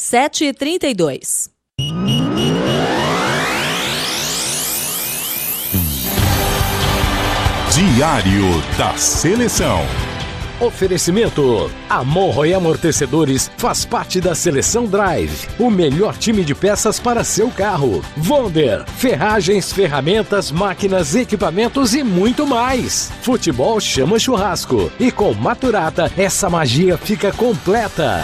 7h32. Diário da Seleção. Oferecimento: Amorro e Amortecedores faz parte da Seleção Drive, o melhor time de peças para seu carro. Wonder, ferragens, ferramentas, máquinas, equipamentos e muito mais. Futebol chama churrasco e com Maturata essa magia fica completa.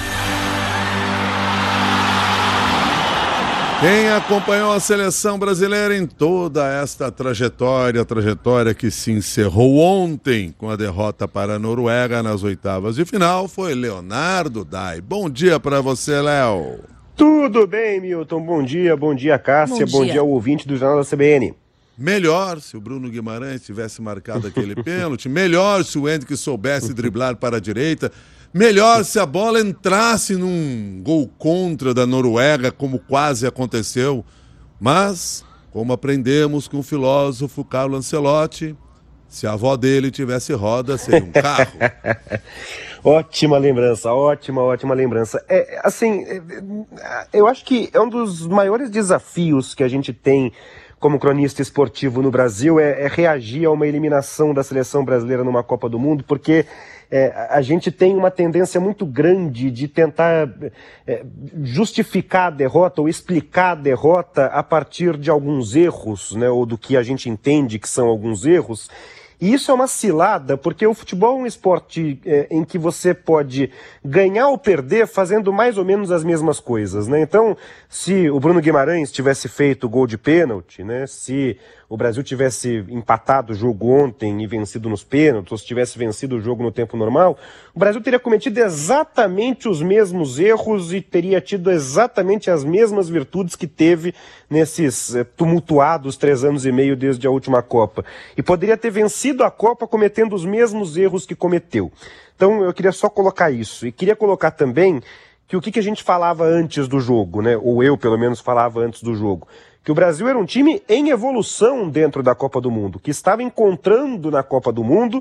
Quem acompanhou a seleção brasileira em toda esta trajetória que se encerrou ontem com a derrota para a Noruega nas oitavas de final, foi Leonardo Dai. Bom dia para você, Léo. Tudo bem, Milton. Bom dia, Cássia. Bom dia ao ouvinte do Jornal da CBN. Melhor se o Bruno Guimarães tivesse marcado aquele pênalti, melhor se o Endrick soubesse driblar para a direita, melhor se a bola entrasse num gol contra da Noruega, como quase aconteceu. Mas, como aprendemos com o filósofo Carlo Ancelotti, se a avó dele tivesse roda, seria um carro. Ótima lembrança, ótima lembrança. Eu acho que é um dos maiores desafios que a gente tem como cronista esportivo no Brasil é reagir a uma eliminação da seleção brasileira numa Copa do Mundo, porque a gente tem uma tendência muito grande de tentar justificar a derrota ou explicar a derrota a partir de alguns erros, né, ou do que a gente entende que são alguns erros. E isso é uma cilada, porque o futebol é um esporte em que você pode ganhar ou perder fazendo mais ou menos as mesmas coisas, né? Então, se o Bruno Guimarães tivesse feito o gol de pênalti, né? Se o Brasil tivesse empatado o jogo ontem e vencido nos pênaltis, ou se tivesse vencido o jogo no tempo normal, o Brasil teria cometido exatamente os mesmos erros e teria tido exatamente as mesmas virtudes que teve nesses tumultuados 3 anos e meio desde a última Copa. E poderia ter vencido a Copa cometendo os mesmos erros que cometeu. Então eu queria só colocar isso. E queria colocar também que o que a gente falava antes do jogo, né? Ou eu pelo menos falava antes do jogo, que o Brasil era um time em evolução dentro da Copa do Mundo, que estava encontrando na Copa do Mundo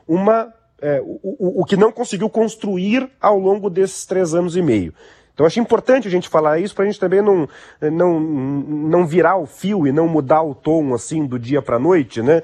o que não conseguiu construir ao longo desses 3 anos e meio. Então acho importante a gente falar isso para a gente também não virar o fio e não mudar o tom assim do dia para a noite, né?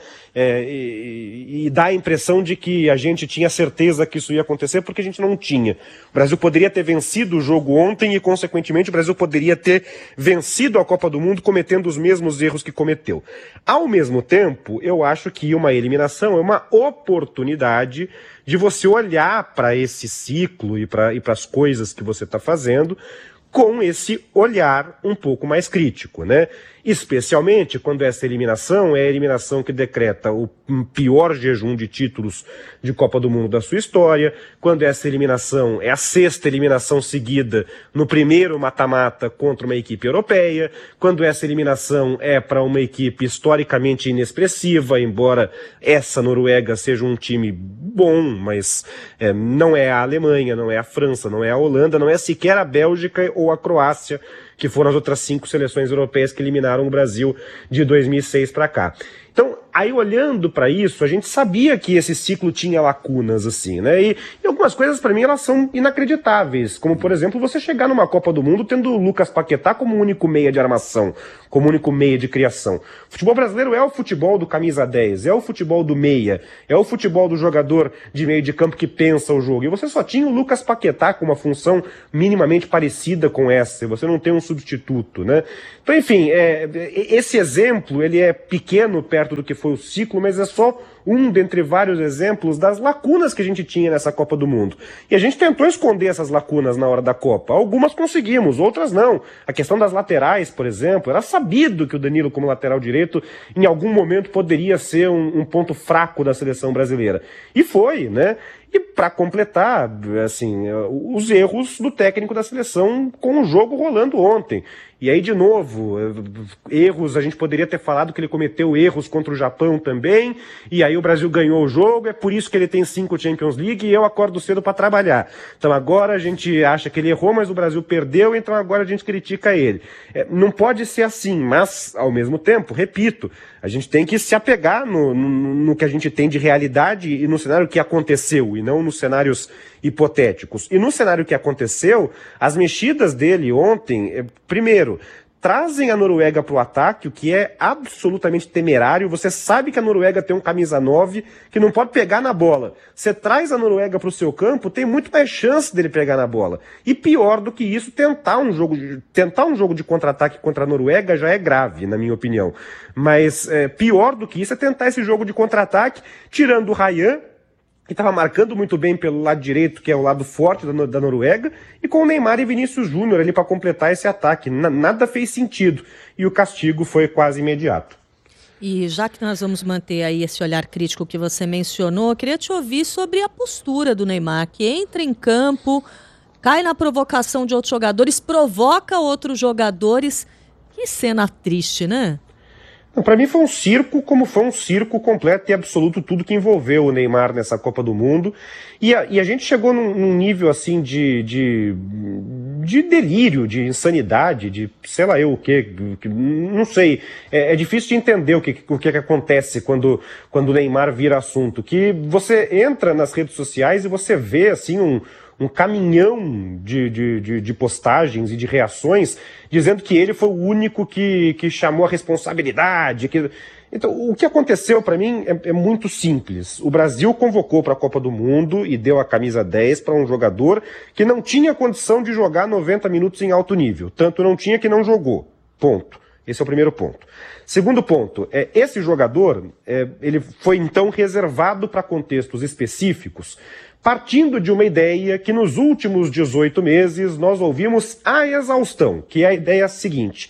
E dar a impressão de que a gente tinha certeza que isso ia acontecer, porque a gente não tinha. O Brasil poderia ter vencido o jogo ontem e, consequentemente, o Brasil poderia ter vencido a Copa do Mundo cometendo os mesmos erros que cometeu. Ao mesmo tempo, eu acho que uma eliminação é uma oportunidade de você olhar para esse ciclo e para as coisas que você está fazendo com esse olhar um pouco mais crítico, né? Especialmente quando essa eliminação é a eliminação que decreta o pior jejum de títulos de Copa do Mundo da sua história, quando essa eliminação é a 6ª eliminação seguida no primeiro mata-mata contra uma equipe europeia, quando essa eliminação é para uma equipe historicamente inexpressiva, embora essa Noruega seja um time bom, mas não é a Alemanha, não é a França, não é a Holanda, não é sequer a Bélgica ou a Croácia, que foram as outras 5 seleções europeias que eliminaram o Brasil de 2006 para cá. Então, aí olhando para isso, a gente sabia que esse ciclo tinha lacunas, assim, né? E algumas coisas, para mim, elas são inacreditáveis. Como, por exemplo, você chegar numa Copa do Mundo tendo o Lucas Paquetá como único meia de armação, como único meia de criação. O futebol brasileiro é o futebol do camisa 10, é o futebol do meia, é o futebol do jogador de meio de campo que pensa o jogo. E você só tinha o Lucas Paquetá com uma função minimamente parecida com essa, e você não tem um substituto, né? Então, enfim, esse exemplo, ele é pequeno perto do que foi o ciclo, mas é só um dentre vários exemplos das lacunas que a gente tinha nessa Copa do Mundo. E a gente tentou esconder essas lacunas na hora da Copa. Algumas conseguimos, outras não. A questão das laterais, por exemplo, era sabido que o Danilo, como lateral direito, em algum momento poderia ser um ponto fraco da seleção brasileira. E foi, né? E para completar, assim, os erros do técnico da seleção com o jogo rolando ontem. E aí, de novo, erros, a gente poderia ter falado que ele cometeu erros contra o Japão também, e aí aí o Brasil ganhou o jogo, é por isso que ele tem 5 Champions League e eu acordo cedo para trabalhar. Então agora a gente acha que ele errou, mas o Brasil perdeu, então agora a gente critica ele. Não pode ser assim, mas ao mesmo tempo, repito, a gente tem que se apegar no que a gente tem de realidade e no cenário que aconteceu, e não nos cenários hipotéticos. E no cenário que aconteceu, as mexidas dele ontem, primeiro, trazem a Noruega para o ataque, o que é absolutamente temerário. Você sabe que a Noruega tem um camisa 9 que não pode pegar na bola. Você traz a Noruega para o seu campo, tem muito mais chance dele pegar na bola. E pior do que isso, tentar um jogo de contra-ataque contra a Noruega já é grave, na minha opinião. Mas pior do que isso é tentar esse jogo de contra-ataque, tirando o Rayan, que estava marcando muito bem pelo lado direito, que é o lado forte da Noruega, e com o Neymar e Vinícius Júnior ali para completar esse ataque. Nada fez sentido, e o castigo foi quase imediato. E já que nós vamos manter aí esse olhar crítico que você mencionou, eu queria te ouvir sobre a postura do Neymar, que entra em campo, cai na provocação de outros jogadores, provoca outros jogadores. Que cena triste, né? Para mim foi um circo, como foi um circo completo e absoluto tudo que envolveu o Neymar nessa Copa do Mundo. E a gente chegou num nível assim de delírio, de insanidade, de sei lá eu o que, não sei. É difícil de entender o que acontece quando o Neymar vira assunto. Que você entra nas redes sociais e você vê assim um caminhão de postagens e de reações dizendo que ele foi o único que chamou a responsabilidade. Então, o que aconteceu para mim é muito simples. O Brasil convocou para a Copa do Mundo e deu a camisa 10 para um jogador que não tinha condição de jogar 90 minutos em alto nível. Tanto não tinha que não jogou. Ponto. Esse é o primeiro ponto. Segundo ponto, esse jogador ele foi então reservado para contextos específicos, partindo de uma ideia que nos últimos 18 meses nós ouvimos à exaustão, que é a ideia seguinte: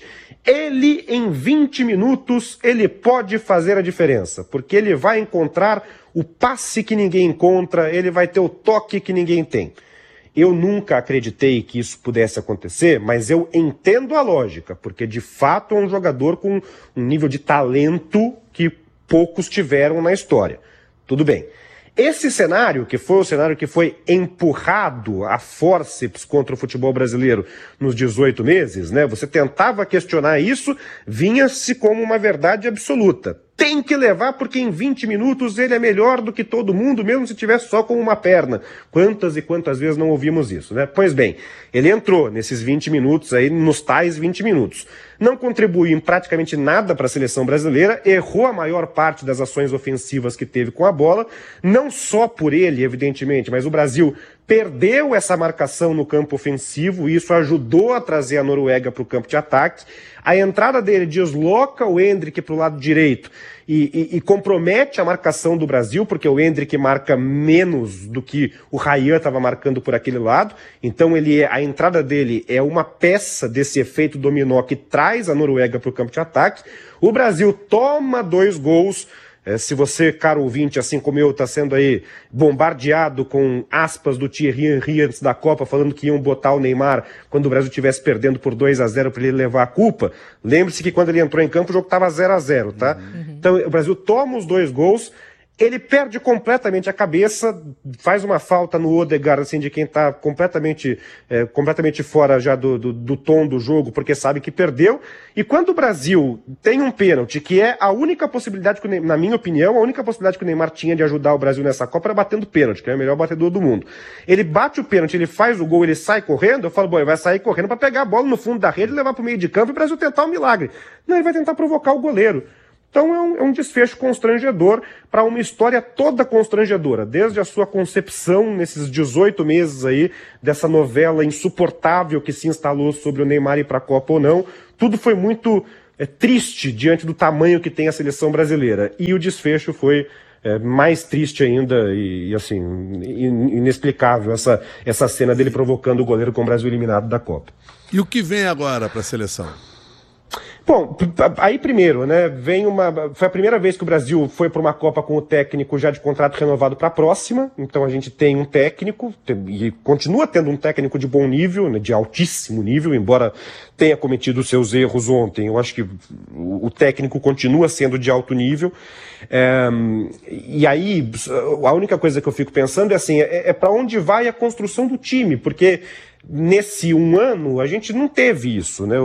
ele em 20 minutos ele pode fazer a diferença, porque ele vai encontrar o passe que ninguém encontra, ele vai ter o toque que ninguém tem. Eu nunca acreditei que isso pudesse acontecer, mas eu entendo a lógica, porque de fato é um jogador com um nível de talento que poucos tiveram na história. Tudo bem. Esse cenário, que foi o cenário que foi empurrado a fórceps contra o futebol brasileiro nos 18 meses, né? Você tentava questionar isso, vinha-se como uma verdade absoluta. Tem que levar porque em 20 minutos ele é melhor do que todo mundo, mesmo se tivesse só com uma perna. Quantas e quantas vezes não ouvimos isso, né? Pois bem, ele entrou nesses 20 minutos aí, nos tais 20 minutos. Não contribuiu em praticamente nada para a seleção brasileira, errou a maior parte das ações ofensivas que teve com a bola, não só por ele, evidentemente, mas o Brasil perdeu essa marcação no campo ofensivo, e isso ajudou a trazer a Noruega para o campo de ataque. A entrada dele desloca o Endrick para o lado direito e compromete a marcação do Brasil, porque o Endrick marca menos do que o Rayan estava marcando por aquele lado. Então a entrada dele é uma peça desse efeito dominó que traz a Noruega para o campo de ataque. O Brasil toma 2 gols. Se você, caro ouvinte, assim como eu, está sendo aí bombardeado com aspas do Thierry Henry antes da Copa, falando que iam botar o Neymar quando o Brasil estivesse perdendo por 2-0 para ele levar a culpa, lembre-se que quando ele entrou em campo o jogo estava 0-0, tá? Uhum. Então o Brasil toma os 2 gols, ele perde completamente a cabeça, faz uma falta no Odegaard, assim, de quem está completamente fora já do tom do jogo, porque sabe que perdeu. E quando o Brasil tem um pênalti, que é a única possibilidade, na minha opinião, a única possibilidade que o Neymar tinha de ajudar o Brasil nessa Copa era batendo pênalti, que é o melhor batedor do mundo. Ele bate o pênalti, ele faz o gol, ele sai correndo, eu falo, bom, ele vai sair correndo para pegar a bola no fundo da rede, levar para o meio de campo e o Brasil tentar um milagre. Não, ele vai tentar provocar o goleiro. Então é um desfecho constrangedor para uma história toda constrangedora, desde a sua concepção nesses 18 meses aí, dessa novela insuportável que se instalou sobre o Neymar ir para a Copa ou não. Tudo foi muito triste diante do tamanho que tem a seleção brasileira. E o desfecho foi mais triste ainda e assim, inexplicável, essa cena dele provocando o goleiro com o Brasil eliminado da Copa. E o que vem agora para a seleção? Bom, aí primeiro, né, foi a primeira vez que o Brasil foi para uma Copa com o técnico já de contrato renovado para a próxima, então a gente tem um técnico, e continua tendo um técnico de bom nível, né, de altíssimo nível, embora tenha cometido seus erros ontem, eu acho que o técnico continua sendo de alto nível, e aí a única coisa que eu fico pensando é assim, para onde vai a construção do time, porque nesse um ano, a gente não teve isso, né?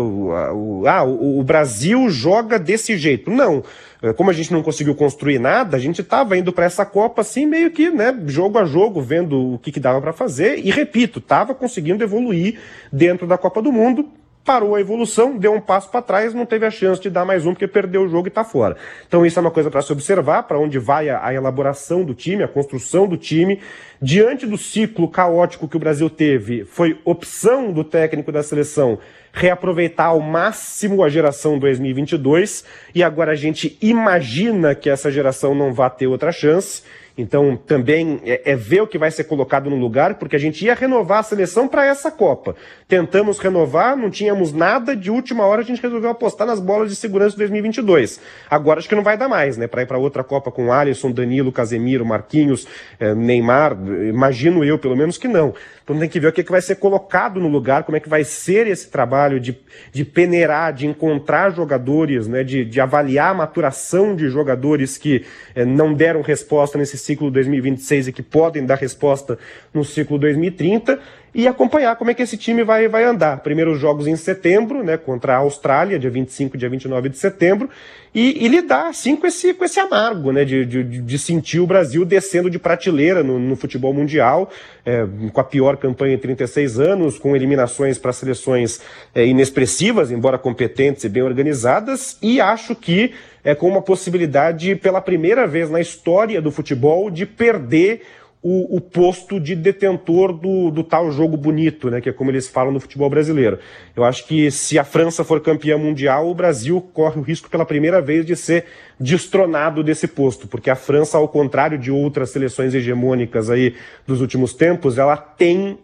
O Brasil joga desse jeito. Não. Como a gente não conseguiu construir nada, a gente estava indo para essa Copa assim, meio que, né, jogo a jogo, vendo o que dava para fazer. E repito, estava conseguindo evoluir dentro da Copa do Mundo. Parou a evolução, deu um passo para trás, não teve a chance de dar mais um, porque perdeu o jogo e está fora. Então isso é uma coisa para se observar, para onde vai a elaboração do time, a construção do time. Diante do ciclo caótico que o Brasil teve, foi opção do técnico da seleção reaproveitar ao máximo a geração 2022, e agora a gente imagina que essa geração não vai ter outra chance. Então, também é ver o que vai ser colocado no lugar, porque a gente ia renovar a seleção para essa Copa. Tentamos renovar, não tínhamos nada, de última hora a gente resolveu apostar nas bolas de segurança de 2022. Agora acho que não vai dar mais, né? Para ir para outra Copa com Alisson, Danilo, Casemiro, Marquinhos, Neymar, imagino eu pelo menos que não. Então tem que ver o que vai ser colocado no lugar, como é que vai ser esse trabalho de peneirar, de encontrar jogadores, né? De avaliar a maturação de jogadores que não deram resposta nesse ciclo 2026 e que podem dar resposta no ciclo 2030, e acompanhar como é que esse time vai andar. Primeiros jogos em setembro, né, contra a Austrália, dia 25 e dia 29 de setembro, e lidar assim com esse amargo, né, de sentir o Brasil descendo de prateleira no futebol mundial, com a pior campanha em 36 anos, com eliminações para seleções inexpressivas, embora competentes e bem organizadas, e acho que com uma possibilidade, pela primeira vez na história do futebol, de perder o posto de detentor do tal jogo bonito, né, que é como eles falam no futebol brasileiro. Eu acho que se a França for campeã mundial, o Brasil corre o risco pela primeira vez de ser destronado desse posto, porque a França, ao contrário de outras seleções hegemônicas aí dos últimos tempos, ela tem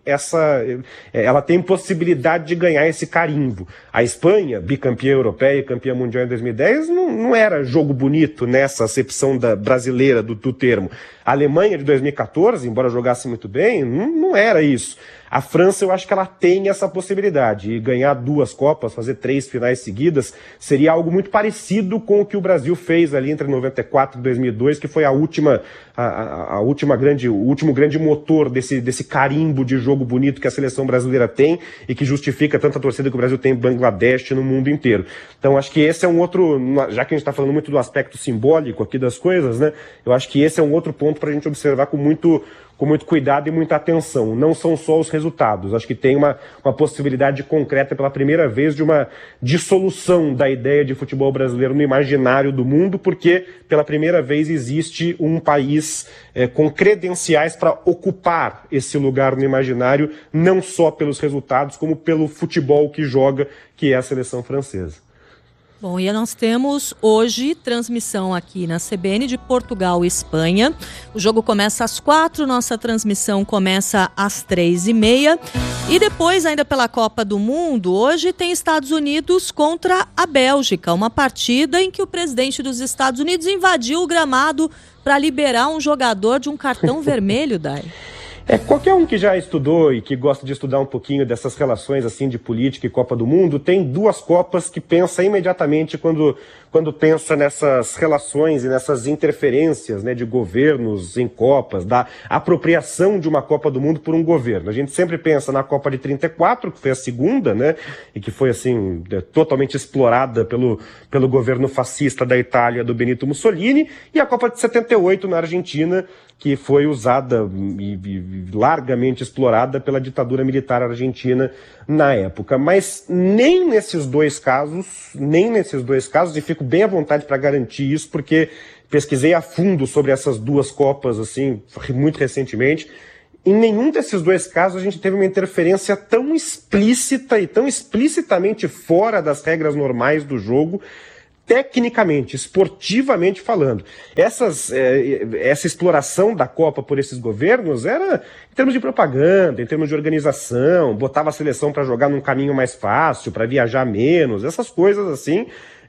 possibilidade de ganhar esse carimbo. A Espanha, bicampeã europeia e campeã mundial em 2010, não era jogo bonito nessa acepção brasileira do termo. A Alemanha de 2014, embora jogasse muito bem, não era isso. A França, eu acho que ela tem essa possibilidade, e ganhar 2 Copas, fazer 3 finais seguidas, seria algo muito parecido com o que o Brasil fez ali entre 94 e 2002, que foi o último grande motor desse carimbo de jogo bonito que a seleção brasileira tem e que justifica tanta torcida que o Brasil tem em Bangladesh e no mundo inteiro. Então acho que esse é um outro, já que a gente está falando muito do aspecto simbólico aqui das coisas, né? Eu acho que esse é um outro ponto para a gente observar com muito cuidado e muita atenção. Não são só os resultados. Acho que tem uma possibilidade concreta pela primeira vez de uma dissolução da ideia de futebol brasileiro no imaginário do mundo, porque pela primeira vez existe um país com credenciais para ocupar esse lugar no imaginário, não só pelos resultados, como pelo futebol que joga, que é a seleção francesa. Bom, e nós temos hoje transmissão aqui na CBN de Portugal e Espanha. O jogo começa às 4, nossa transmissão começa às 3h30. E depois, ainda pela Copa do Mundo, hoje tem Estados Unidos contra a Bélgica. Uma partida em que o presidente dos Estados Unidos invadiu o gramado para liberar um jogador de um cartão vermelho, Dai. Qualquer um que já estudou e que gosta de estudar um pouquinho dessas relações assim de política e Copa do Mundo, tem 2 Copas que pensa imediatamente quando pensa nessas relações e nessas interferências, né, de governos em Copas, da apropriação de uma Copa do Mundo por um governo. A gente sempre pensa na Copa de 34, que foi a segunda, né, e que foi assim totalmente explorada pelo governo fascista da Itália, do Benito Mussolini, e a Copa de 78 na Argentina, que foi usada e largamente explorada pela ditadura militar argentina na época. Mas nem nesses dois casos, e fico bem à vontade para garantir isso, porque pesquisei a fundo sobre essas 2 Copas, assim, muito recentemente. Em nenhum desses 2 casos a gente teve uma interferência tão explícita e tão explicitamente fora das regras normais do jogo, tecnicamente, esportivamente falando, essa exploração da Copa por esses governos era em termos de propaganda, em termos de organização, botava a seleção para jogar num caminho mais fácil, para viajar menos, essas coisas assim,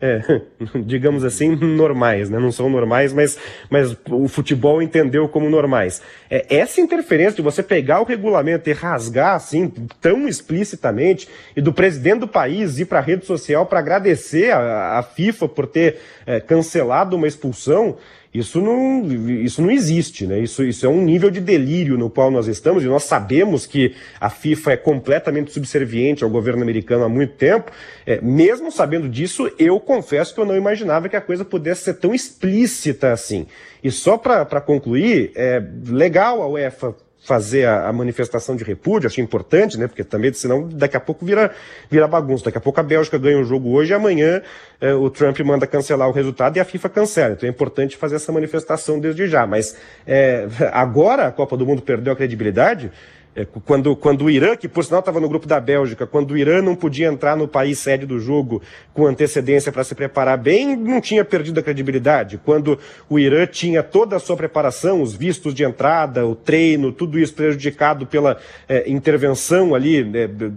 digamos assim, normais, né? Não são normais, mas o futebol entendeu como normais. Essa interferência de você pegar o regulamento e rasgar assim, tão explicitamente, e do presidente do país ir para a rede social para agradecer a FIFA por ter cancelado uma expulsão, isso não existe, né? Isso é um nível de delírio no qual nós estamos, e nós sabemos que a FIFA é completamente subserviente ao governo americano há muito tempo. Mesmo sabendo disso, eu confesso que eu não imaginava que a coisa pudesse ser tão explícita assim. E só para concluir, legal a UEFA fazer a manifestação de repúdio, achei importante, né? Porque também, senão daqui a pouco vira bagunça. Daqui a pouco a Bélgica ganha o jogo hoje e amanhã o Trump manda cancelar o resultado e a FIFA cancela. Então é importante fazer essa manifestação desde já. Mas agora a Copa do Mundo perdeu a credibilidade. Quando o Irã, que por sinal estava no grupo da Bélgica, quando o Irã não podia entrar no país sede do jogo com antecedência para se preparar bem, não tinha perdido a credibilidade. Quando o Irã tinha toda a sua preparação, os vistos de entrada, o treino, tudo isso prejudicado pela intervenção ali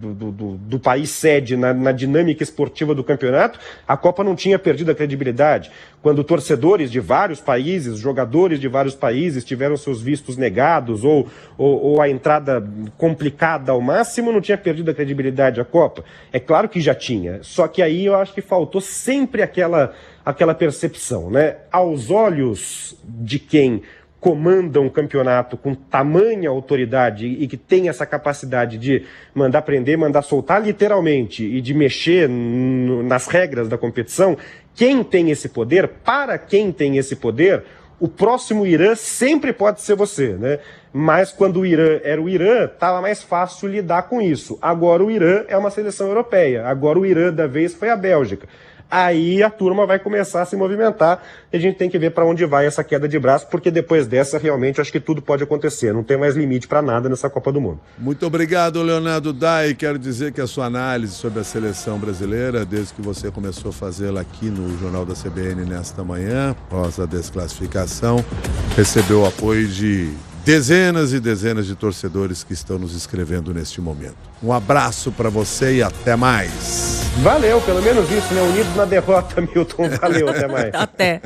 do país sede na dinâmica esportiva do campeonato, a Copa não tinha perdido a credibilidade. Quando torcedores de vários países, jogadores de vários países tiveram seus vistos negados ou a entrada complicada ao máximo, não tinha perdido a credibilidade a Copa? É claro que já tinha, só que aí eu acho que faltou sempre aquela percepção, né? Aos olhos de quem comanda um campeonato com tamanha autoridade e que tem essa capacidade de mandar prender, mandar soltar literalmente e de mexer nas regras da competição, quem tem esse poder, para quem tem esse poder, o próximo Irã sempre pode ser você, né? Mas quando o Irã era o Irã, estava mais fácil lidar com isso. Agora o Irã é uma seleção europeia. Agora o Irã da vez foi a Bélgica. Aí a turma vai começar a se movimentar e a gente tem que ver para onde vai essa queda de braço, porque depois dessa realmente acho que tudo pode acontecer. Não tem mais limite para nada nessa Copa do Mundo. Muito obrigado, Leonardo Dai. Quero dizer que a sua análise sobre a seleção brasileira, desde que você começou a fazê-la aqui no Jornal da CBN nesta manhã, após a desclassificação, recebeu o apoio de dezenas e dezenas de torcedores que estão nos escrevendo neste momento. Um abraço para você e até mais. Valeu, pelo menos isso, né? Unidos na derrota, Milton. Valeu, até mais. Até.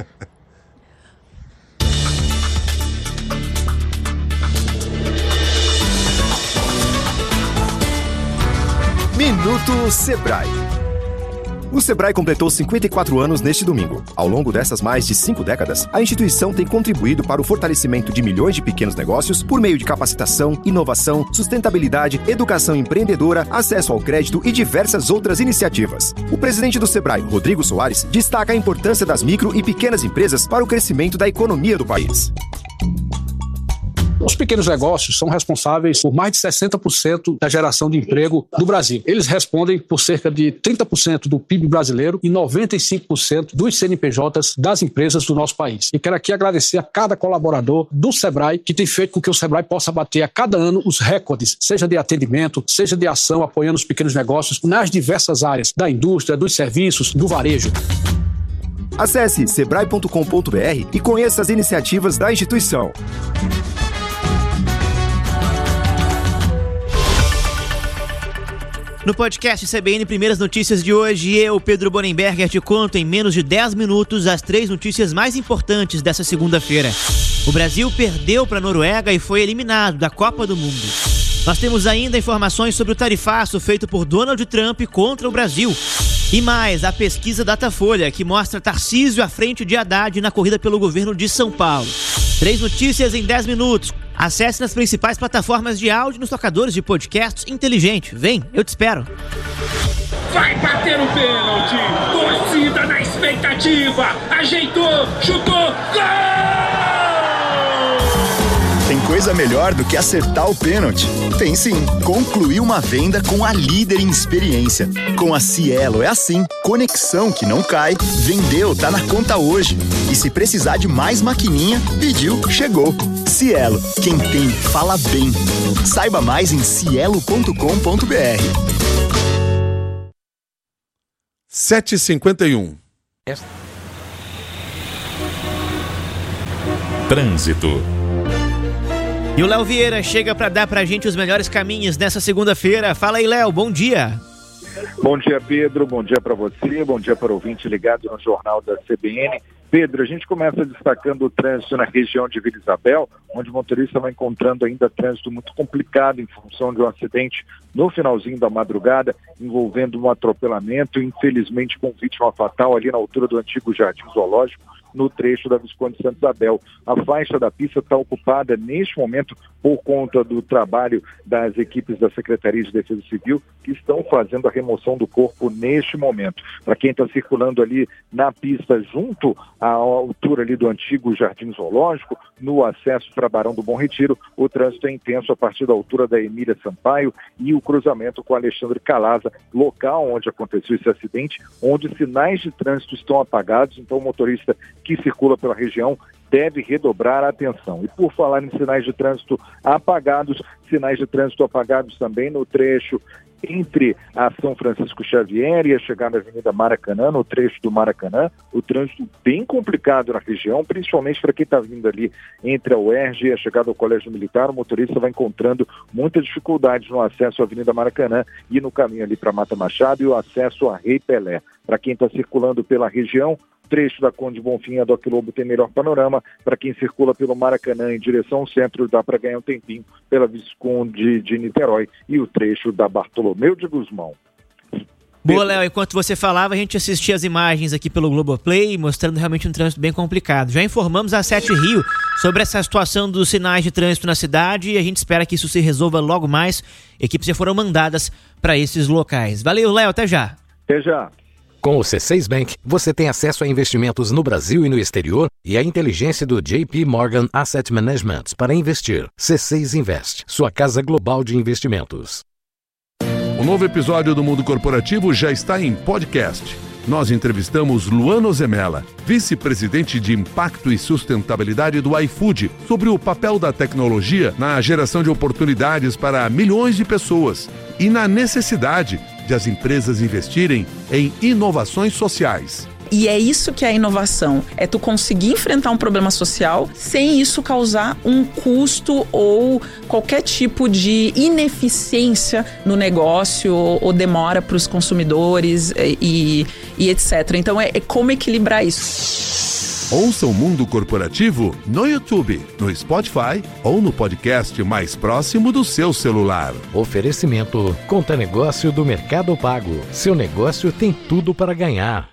Minuto Sebrae. O Sebrae completou 54 anos neste domingo. Ao longo dessas mais de 5 décadas, a instituição tem contribuído para o fortalecimento de milhões de pequenos negócios por meio de capacitação, inovação, sustentabilidade, educação empreendedora, acesso ao crédito e diversas outras iniciativas. O presidente do Sebrae, Rodrigo Soares, destaca a importância das micro e pequenas empresas para o crescimento da economia do país. Os pequenos negócios são responsáveis por mais de 60% da geração de emprego do Brasil. Eles respondem por cerca de 30% do PIB brasileiro e 95% dos CNPJs das empresas do nosso país. E quero aqui agradecer a cada colaborador do Sebrae que tem feito com que o Sebrae possa bater a cada ano os recordes, seja de atendimento, seja de ação apoiando os pequenos negócios nas diversas áreas da indústria, dos serviços, do varejo. Acesse sebrae.com.br e conheça as iniciativas da instituição. No podcast CBN Primeiras Notícias de hoje, eu, Pedro Bonenberger, te conto em menos de 10 minutos as 3 notícias mais importantes dessa segunda-feira. O Brasil perdeu para a Noruega e foi eliminado da Copa do Mundo. Nós temos ainda informações sobre o tarifaço feito por Donald Trump contra o Brasil. E mais, a pesquisa Datafolha, que mostra Tarcísio à frente de Haddad na corrida pelo governo de São Paulo. 3 notícias em 10 minutos. Acesse nas principais plataformas de áudio e nos tocadores de podcasts inteligente. Vem, eu te espero. Vai bater o pênalti! Torcida na expectativa! Ajeitou, chutou, gol! Tem coisa melhor do que acertar o pênalti? Tem sim, concluir uma venda com a líder em experiência. Com a Cielo é assim, conexão que não cai, vendeu, tá na conta hoje. E se precisar de mais maquininha, pediu, chegou. Cielo, quem tem, fala bem. Saiba mais em cielo.com.br. 7h51. Trânsito. E o Léo Vieira chega para dar pra gente os melhores caminhos nessa segunda-feira. Fala aí, Léo, bom dia. Bom dia, Pedro, bom dia para você, bom dia para o ouvinte ligado no Jornal da CBN. Pedro, a gente começa destacando o trânsito na região de Vila Isabel, onde o motorista vai encontrando ainda trânsito muito complicado em função de um acidente no finalzinho da madrugada, envolvendo um atropelamento, infelizmente com vítima fatal ali na altura do antigo Jardim Zoológico, no trecho da Visconde Santa Isabel. A faixa da pista está ocupada neste momento por conta do trabalho das equipes da Secretaria de Defesa Civil, que estão fazendo a remoção do corpo neste momento. Para quem está circulando ali na pista junto à altura ali do antigo Jardim Zoológico, no acesso para Barão do Bom Retiro, o trânsito é intenso a partir da altura da Emília Sampaio e o cruzamento com Alexandre Calaza, local onde aconteceu esse acidente, onde sinais de trânsito estão apagados, então o motorista que circula pela região deve redobrar a atenção. E por falar em sinais de trânsito apagados também no trecho entre a São Francisco Xavier e a chegada à Avenida Maracanã, no trecho do Maracanã, o trânsito bem complicado na região, principalmente para quem está vindo ali entre a UERJ e a chegada ao Colégio Militar. O motorista vai encontrando muitas dificuldades no acesso à Avenida Maracanã e no caminho ali para Mata Machado e o acesso a Rei Pelé. Para quem está circulando pela região, trecho da Conde Bonfim a Doc Lobo tem melhor panorama. Para quem circula pelo Maracanã em direção ao centro, dá para ganhar um tempinho pela Visconde de Niterói e o trecho da Bartolomeu de Gusmão. Boa, Léo, enquanto você falava, a gente assistia as imagens aqui pelo Globoplay, mostrando realmente um trânsito bem complicado. Já informamos a 7 Rio sobre essa situação dos sinais de trânsito na cidade e a gente espera que isso se resolva logo mais. Equipes já foram mandadas para esses locais. Valeu, Léo, até já. Até já. Com o C6 Bank, você tem acesso a investimentos no Brasil e no exterior e a inteligência do JP Morgan Asset Management para investir. C6 Invest, sua casa global de investimentos. O novo episódio do Mundo Corporativo já está em podcast. Nós entrevistamos Luana Zemela, vice-presidente de Impacto e Sustentabilidade do iFood, sobre o papel da tecnologia na geração de oportunidades para milhões de pessoas e na necessidade de as empresas investirem em inovações sociais. E é isso que é a inovação, é tu conseguir enfrentar um problema social sem isso causar um custo ou qualquer tipo de ineficiência no negócio ou demora para os consumidores e etc. Então é como equilibrar isso. Ouça o Mundo Corporativo no YouTube, no Spotify ou no podcast mais próximo do seu celular. Oferecimento Conta Negócio do Mercado Pago. Seu negócio tem tudo para ganhar.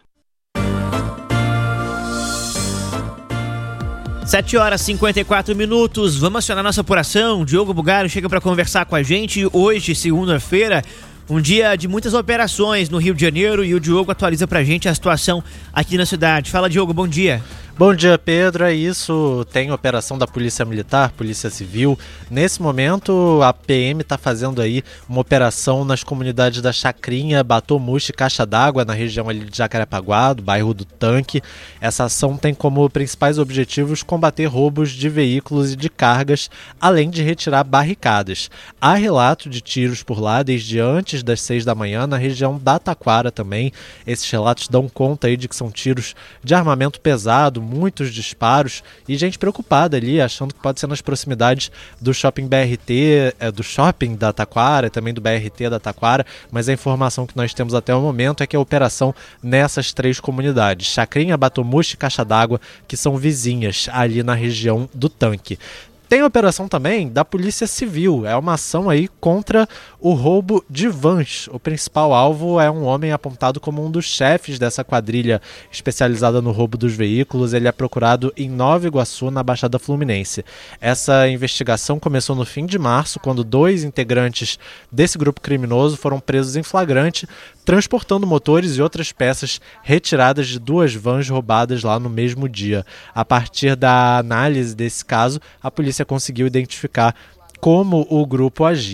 7h54. Vamos acionar nossa apuração. Diogo Bugalho chega para conversar com a gente hoje, segunda-feira, um dia de muitas operações no Rio de Janeiro, e o Diogo atualiza pra gente a situação aqui na cidade. Fala, Diogo, bom dia. Bom dia, Pedro. É isso, tem operação da Polícia Militar, Polícia Civil. Nesse momento, a PM está fazendo aí uma operação nas comunidades da Chacrinha, Batomuxi e Caixa d'Água, na região ali de Jacarepaguá, do bairro do Tanque. Essa ação tem como principais objetivos combater roubos de veículos e de cargas, além de retirar barricadas. Há relato de tiros por lá desde antes das 6 da manhã, na região da Taquara também. Esses relatos dão conta aí de que são tiros de armamento pesado, muitos disparos e gente preocupada ali, achando que pode ser nas proximidades do shopping BRT, do shopping da Taquara, também do BRT da Taquara, mas a informação que nós temos até o momento é que a operação nessas 3 comunidades, Chacrinha, Batomuxi e Caixa d'Água, que são vizinhas ali na região do Tanque. Tem operação também da Polícia Civil, é uma ação aí contra o roubo de vans. O principal alvo é um homem apontado como um dos chefes dessa quadrilha especializada no roubo dos veículos. Ele é procurado em Nova Iguaçu, na Baixada Fluminense. Essa investigação começou no fim de março, quando 2 integrantes desse grupo criminoso foram presos em flagrante, transportando motores e outras peças retiradas de 2 vans roubadas lá no mesmo dia. A partir da análise desse caso, a polícia conseguiu identificar como o grupo agia.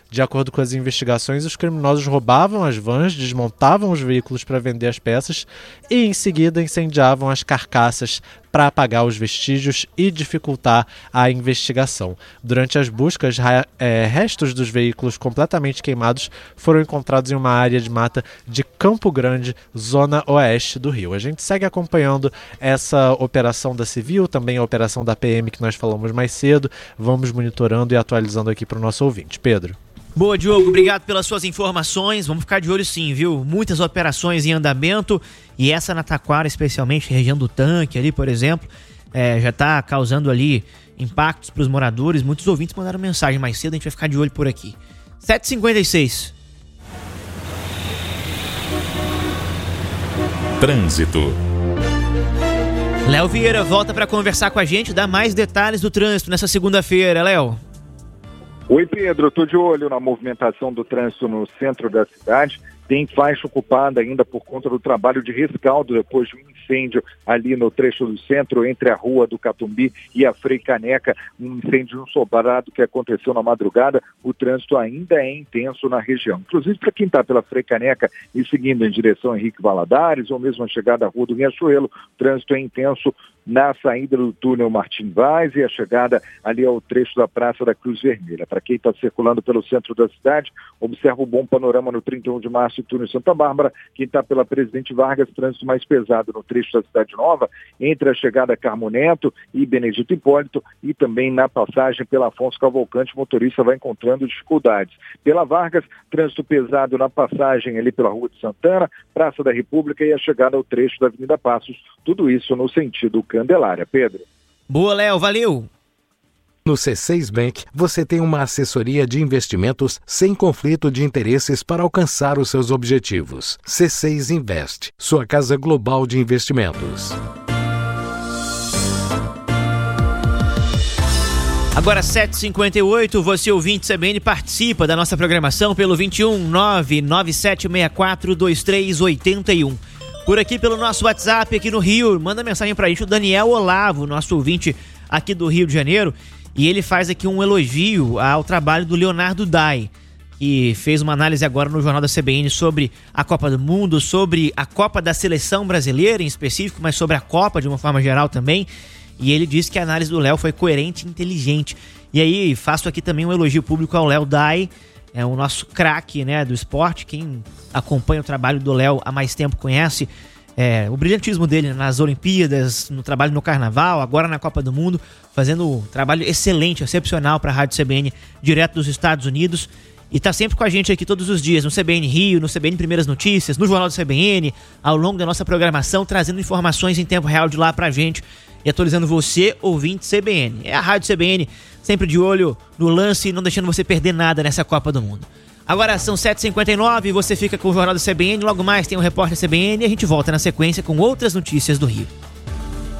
De acordo com as investigações, os criminosos roubavam as vans, desmontavam os veículos para vender as peças e, em seguida, incendiavam as carcaças para apagar os vestígios e dificultar a investigação. Durante as buscas, restos dos veículos completamente queimados foram encontrados em uma área de mata de Campo Grande, zona oeste do Rio. A gente segue acompanhando essa operação da Civil, também a operação da PM que nós falamos mais cedo. Vamos monitorando e atualizando aqui para o nosso ouvinte. Pedro. Boa, Diogo, obrigado pelas suas informações. Vamos ficar de olho sim, viu? Muitas operações em andamento e essa na Taquara, especialmente, região do Tanque ali, por exemplo, já está causando ali impactos para os moradores. Muitos ouvintes mandaram mensagem mais cedo, a gente vai ficar de olho por aqui. 7h56. Trânsito. Léo Vieira volta para conversar com a gente, dar mais detalhes do trânsito nessa segunda-feira. Léo. Oi, Pedro, estou de olho na movimentação do trânsito no centro da cidade. Tem faixa ocupada ainda por conta do trabalho de rescaldo depois de um incêndio ali no trecho do centro, entre a Rua do Catumbi e a Frei Caneca, um incêndio no sobrado que aconteceu na madrugada. O trânsito ainda é intenso na região. Inclusive, para quem está pela Frei Caneca e seguindo em direção a Henrique Valadares, ou mesmo a chegada à Rua do Riachuelo, o trânsito é intenso na saída do túnel Martim Vaz e a chegada ali ao trecho da Praça da Cruz Vermelha. Para quem está circulando pelo centro da cidade, observa o bom panorama no 31 de março e túnel Santa Bárbara. Quem está pela Presidente Vargas, trânsito mais pesado no trecho da Cidade Nova, entre a chegada a Carmo Neto e Benedito Hipólito, e também na passagem pela Afonso Cavalcante, o motorista vai encontrando dificuldades. Pela Vargas, trânsito pesado na passagem ali pela Rua de Santana, Praça da República e a chegada ao trecho da Avenida Passos, tudo isso no sentido Candelária. Pedro. Boa, Léo, valeu! No C6 Bank, você tem uma assessoria de investimentos sem conflito de interesses para alcançar os seus objetivos. C6 Invest, sua casa global de investimentos. Agora 7h58, você ouvinte CBN participa da nossa programação pelo 21 99764 2381. Por aqui pelo nosso WhatsApp aqui no Rio, manda mensagem pra gente o Daniel Olavo, nosso ouvinte aqui do Rio de Janeiro, e ele faz aqui um elogio ao trabalho do Leonardo Dai, que fez uma análise agora no Jornal da CBN sobre a Copa do Mundo, sobre a Copa da Seleção Brasileira em específico, mas sobre a Copa de uma forma geral também, e ele disse que a análise do Léo foi coerente e inteligente. E aí, faço aqui também um elogio público ao Léo Dai, é o nosso craque, né, do esporte. Quem acompanha o trabalho do Léo há mais tempo conhece o brilhantismo dele nas Olimpíadas, no trabalho no Carnaval, agora na Copa do Mundo, fazendo um trabalho excelente, excepcional para a Rádio CBN, direto dos Estados Unidos. E tá sempre com a gente aqui todos os dias, no CBN Rio, no CBN Primeiras Notícias, no Jornal da CBN, ao longo da nossa programação, trazendo informações em tempo real de lá pra gente e atualizando você, ouvinte CBN. É a Rádio CBN, sempre de olho no lance e não deixando você perder nada nessa Copa do Mundo. Agora são 7h59, você fica com o Jornal da CBN, logo mais tem o Repórter CBN e a gente volta na sequência com outras notícias do Rio.